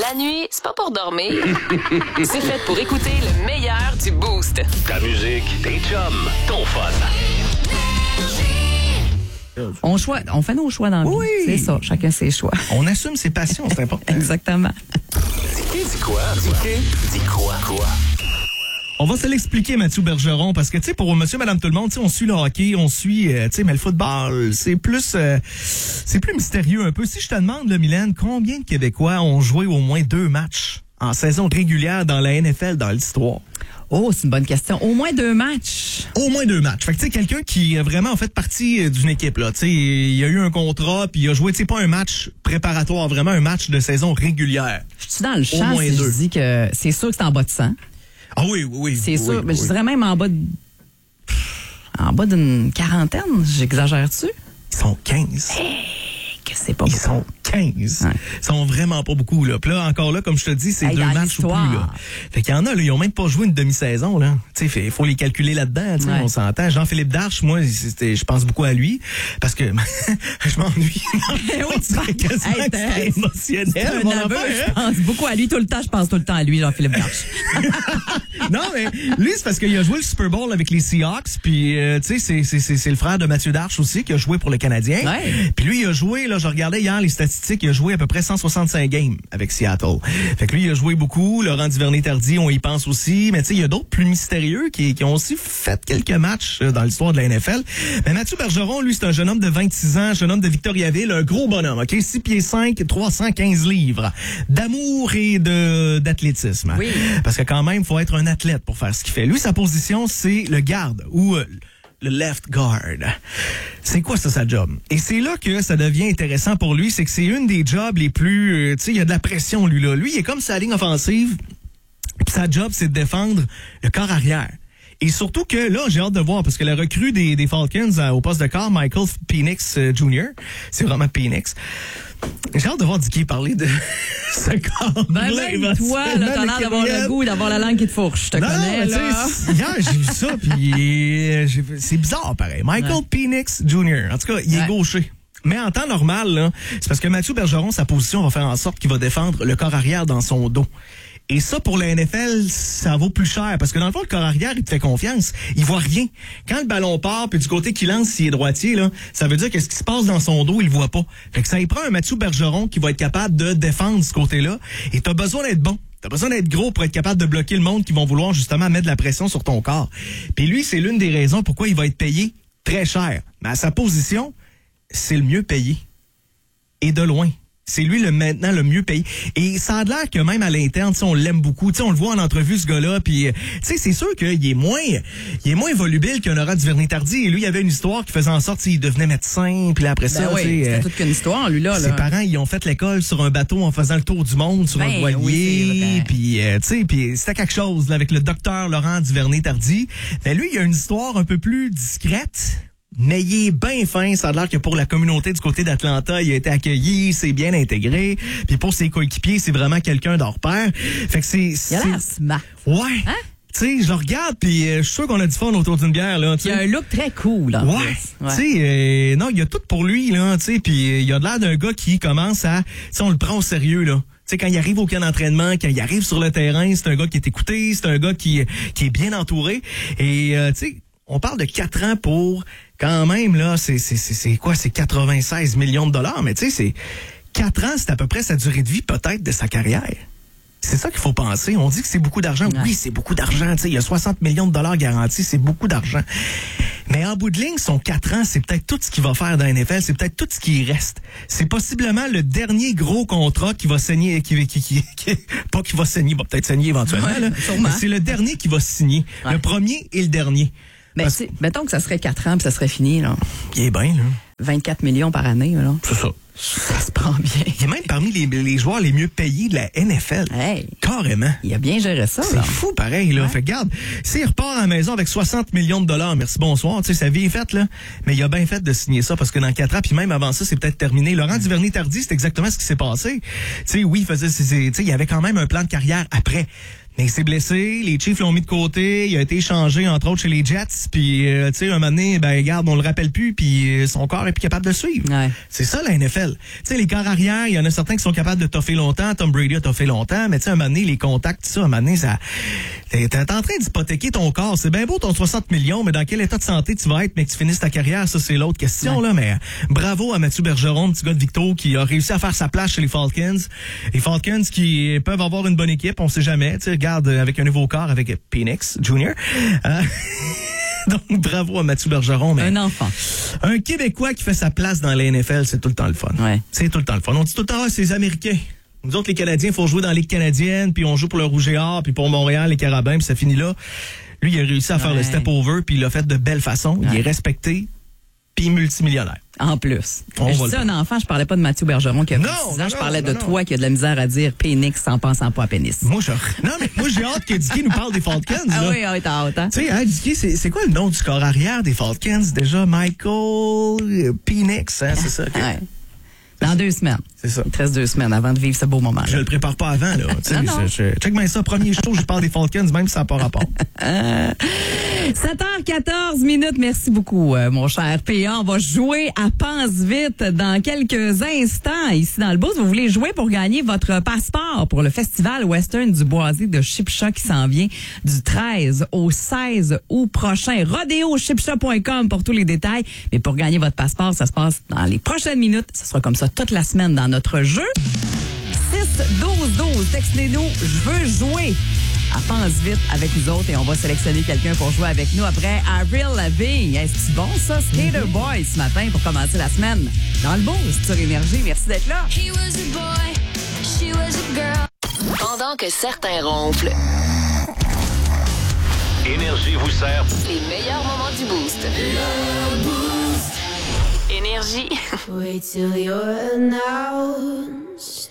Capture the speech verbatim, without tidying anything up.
La nuit, c'est pas pour dormir. C'est fait pour écouter le meilleur du Boost. Ta musique, tes chums, ton fun. On, choix, on fait nos choix dans la vie. Oui. C'est ça, chacun ses choix. On assume ses passions, c'est important. Exactement. Dis, dis quoi? Dis, dis quoi? Quoi? On va se l'expliquer, Mathieu Bergeron, parce que, tu sais, pour monsieur, madame, tout le monde, tu sais, on suit le hockey, on suit, euh, tu sais, mais le football, c'est plus, euh, c'est plus mystérieux un peu. Si je te demande, là, Mylène, combien de Québécois ont joué au moins deux matchs en saison régulière dans la N F L dans l'histoire? Oh, c'est une bonne question. Au moins deux matchs. Au moins deux matchs. Fait que, tu sais, quelqu'un qui a vraiment en fait partie d'une équipe, là. Tu sais, il a eu un contrat, puis il a joué, tu sais, pas un match préparatoire, vraiment un match de saison régulière. Je suis dans le champ moins si deux. je dis que c'est sûr que c'est en bas de cent. Ah oui, oui, oui. C'est oui, sûr. oui, Mais je oui. dirais même en bas de... En bas d'une quarantaine. J'exagère-tu? Ils sont quinze. Que c'est pas Ils beaucoup. sont quinze. Ouais. Ils sont vraiment pas beaucoup, là. Puis là, encore là, comme je te dis, c'est Hey, deux dans matchs ou plus, l'histoire. là. Fait qu'il y en a, là, ils ont même pas joué une demi-saison, là. Tu sais, il faut les calculer là-dedans, tu sais, Ouais. on s'entend. Jean-Philippe Darche, moi, c'était, je pense beaucoup à lui, parce que je m'ennuie. On dirait quasiment Hey, que c'est t'es- émotionnel, C'est un mon aveu, affaire, je hein? pense beaucoup à lui tout le temps. Je pense tout le temps à lui, Jean-Philippe Darche. Non, mais lui, c'est parce qu'il a joué le Super Bowl avec les Seahawks, puis, euh, tu sais, c'est, c'est, c'est, c'est le frère de Mathieu Darche aussi qui a joué pour le Canadien. Ouais. Puis lui, il a joué, là, je regardais hier les statistiques, il a joué à peu près cent soixante-cinq games avec Seattle. Fait que lui, il a joué beaucoup. Laurent Duvernay-Tardy, on y pense aussi. Mais tu sais, il y a d'autres plus mystérieux qui, qui ont aussi fait quelques matchs euh, dans l'histoire de la N F L. Mais Mathieu Bergeron, lui, c'est un jeune homme de vingt-six ans, jeune homme de Victoriaville, un gros bonhomme, OK? six pieds cinq, trois cent quinze livres. D'amour et de d'athlétisme. Oui. Parce que quand même, il faut être un athlète pour faire ce qu'il fait. Lui, sa position, c'est le garde ou euh, le left guard. C'est quoi ça, sa job? Et c'est là que ça devient intéressant pour lui, c'est que c'est une des jobs les plus... euh, tu sais, il y a de la pression, lui, là. Lui, il est comme sa ligne offensive, puis sa job, c'est de défendre le corps arrière. Et surtout que, là, j'ai hâte de voir, parce que la recrue des, des Falcons euh, au poste de corps, Michael Penix euh, junior, c'est vraiment Penix. J'ai hâte de voir Dicky parler de ce corps. Ben, même toi, là, t'as l'air d'avoir le goût, d'avoir la langue qui te fourche. Je te Non, connais, mais tu là. sais, hier, j'ai vu ça, puis euh, j'ai vu- c'est bizarre, pareil. Michael Ouais. Penix junior, en tout cas, il est Ouais. gaucher. Mais en temps normal, là, c'est parce que Mathieu Bergeron, sa position va faire en sorte qu'il va défendre le corps arrière dans son dos. Et ça, pour la N F L, ça vaut plus cher. Parce que dans le fond, le corps arrière, il te fait confiance. Il voit rien. Quand le ballon part, puis du côté qu'il lance, s'il est droitier, là, ça veut dire que ce qui se passe dans son dos, il le voit pas. Fait que ça y prend un Mathieu Bergeron qui va être capable de défendre ce côté-là. Et t'as besoin d'être bon. T'as besoin d'être gros pour être capable de bloquer le monde qui vont vouloir justement mettre de la pression sur ton corps. Puis lui, c'est l'une des raisons pourquoi il va être payé très cher. Mais à sa position, c'est le mieux payé. Et de loin. C'est lui le maintenant le mieux payé. Et ça a l'air que même à l'interne, tu sais, on l'aime beaucoup. Tu sais, on le voit en entrevue, ce gars-là. Puis, tu sais, c'est sûr qu'il est moins, il est moins volubile qu'un Laurent Duvernay-Tardy. Et lui, il avait une histoire qui faisait en sorte qu'il devenait médecin. Puis là, après ça, Ben oui, tu sais, c'est euh, toute qu'une histoire, lui, là. ses là. parents, ils ont fait l'école sur un bateau en faisant le tour du monde sur Ben un voilier. oui, c'est vrai. Puis, euh, tu sais, puis c'était quelque chose là, avec le docteur Laurent Duvernay-Tardy. Mais lui, il a une histoire un peu plus discrète. Mais il est bien fin. Ça a l'air que pour la communauté du côté d'Atlanta, il a été accueilli, c'est bien intégré. Puis pour ses coéquipiers, c'est vraiment quelqu'un d'hors pair. Fait que c'est... Il a c'est- l'air smart. Ouais. Hein? Tu sais, je le regarde, puis euh, je suis sûr qu'on a du fun autour d'une bière, là. tu Il a sais. un look très cool, en Ouais, plus. tu sais, euh, non, il y a tout pour lui, là, tu sais, puis euh, il a l'air d'un gars qui commence à, tu sais, on le prend au sérieux, là. Tu sais, quand il arrive au camp d'entraînement, quand il arrive sur le terrain, c'est un gars qui est écouté, c'est un gars qui, qui est bien entouré. Et, euh, tu sais, on parle de quatre ans pour, quand même, là, c'est, c'est, c'est, c'est quoi, c'est quatre-vingt-seize millions de dollars, mais tu sais, c'est quatre ans, c'est à peu près sa durée de vie, peut-être, de sa carrière. C'est ça qu'il faut penser. On dit que c'est beaucoup d'argent. Ouais. Oui, c'est beaucoup d'argent. Tu sais, il y a soixante millions de dollars garantis, c'est beaucoup d'argent. Mais en bout de ligne, son quatre ans, c'est peut-être tout ce qu'il va faire dans la N F L, c'est peut-être tout ce qui y reste. C'est possiblement le dernier gros contrat qui va signer, qui, qui, qui, qui- pas qui va signer, va peut-être signer éventuellement, Ouais, là. sûrement. Mais c'est le dernier qui va signer. Ouais. Le premier et le dernier. Mais Parce- tu sais, mettons que ça serait quatre ans puis ça serait fini, là. Il est bien, là. vingt-quatre millions par année, là. C'est ça. Ça se prend bien. Il est même parmi les, les joueurs les mieux payés de la N F L. Hey, Carrément. il a bien géré ça, C'est là. fou, pareil, là. Ouais. Fait que, regarde, s'il repart à la maison avec soixante millions de dollars, merci, bonsoir, tu sais, sa vie est faite, là. Mais il a bien fait de signer ça parce que dans quatre ans, puis même avant ça, c'est peut-être terminé. Laurent Duvernay-Tardy, c'est exactement ce qui s'est passé. Tu sais, oui, il faisait, c'est- c'est- tu sais, il y avait quand même un plan de carrière après. Mais il s'est blessé, les Chiefs l'ont mis de côté, il a été échangé entre autres chez les Jets, puis euh, tu sais un moment donné, ben regarde, on le rappelle plus, puis euh, son corps est plus capable de suivre. Ouais. C'est ça la N F L. Tu sais les corps arrière, il y en a certains qui sont capables de toffer longtemps, Tom Brady a toffé longtemps, mais tu sais un moment donné les contacts, ça, un moment donné ça, t'es, t'es en train d'hypothéquer ton corps. C'est bien beau ton soixante millions, mais dans quel état de santé tu vas être, mais que tu finisses ta carrière, ça c'est l'autre question ouais. là. Mais bravo à Mathieu Bergeron, petit gars de Victo, qui a réussi à faire sa place chez les Falcons. Les Falcons qui peuvent avoir une bonne équipe, on sait jamais. Tu sais, regarde avec un nouveau corps avec Penix Junior Euh, donc, bravo à Mathieu Bergeron. Mais un enfant. Un Québécois qui fait sa place dans la N F L, c'est tout le temps le fun. Ouais. C'est tout le temps le fun. On dit tout le temps, ah, c'est les Américains. Nous autres, les Canadiens, il faut jouer dans la Ligue canadienne, puis on joue pour le Rouge et Or, puis pour Montréal, les Carabins, puis ça finit là. Lui, il a réussi à faire ouais. le step-over, puis il l'a fait de belle façon. Ouais. Il est respecté, puis multimillionnaire. En plus. On je disais un enfant, je parlais pas de Mathieu Bergeron qui a non, six ans, non, je parlais non, de non. toi qui a de la misère à dire pénix en pensant pas à pénis. Moi, je... Non, mais moi, j'ai hâte que Dicky nous parle des Falcons. Ah là. oui, ah oui, t'as hâte, hein? Tu sais, hein, Dicky, c'est, c'est quoi le nom du corps arrière des Falcons? Déjà, Michael Penix, hein, c'est ça? Okay. Ouais. Dans deux semaines. C'est ça. Il te reste deux semaines avant de vivre ce beau moment. Je le prépare pas avant, là. Tu sais, non, non. Je, je, check bien ça. Premier show, je parle des Falcons, même si ça n'a pas rapport. sept heures quatorze minutes. Merci beaucoup, euh, mon cher P A. On va jouer à Pense Vite dans quelques instants. Ici, dans le boost, vous voulez jouer pour gagner votre passeport pour le Festival Western du Boisé de Chipcha qui s'en vient du treize au seize août prochain. rodeo chipcha point com pour tous les détails. Mais pour gagner votre passeport, ça se passe dans les prochaines minutes. Ça sera comme ça toute la semaine dans notre jeu. six douze douze, textez-nous, je veux jouer à Pense Vite avec nous autres et on va sélectionner quelqu'un pour jouer avec nous après Avril Lavigne. Est-ce bon ça, Skater Boy ce matin pour commencer la semaine dans le boost sur Énergie. Merci d'être là. He was a boy, she was a girl. Pendant que certains ronflent, Énergie vous sert les meilleurs moments du boost. Énergie. Wait till you're announced.